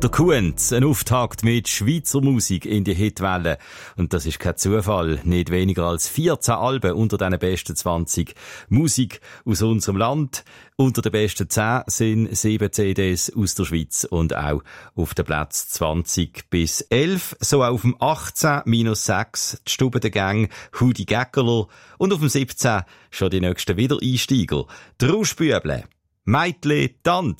Der Kunz, ein Auftakt mit Schweizer Musik in die Hitwelle. Und das ist kein Zufall. Nicht weniger als 14 Alben unter den besten 20. Musik aus unserem Land. Unter den besten 10 sind 7 CDs aus der Schweiz und auch auf den Platz 20 bis 11. So auf dem 18-6 die Stube der Gang Hudi Gäckerler und auf dem 17 schon die nächsten Wiedereinsteiger. Die Rauschbüble, Meitli, Tanz.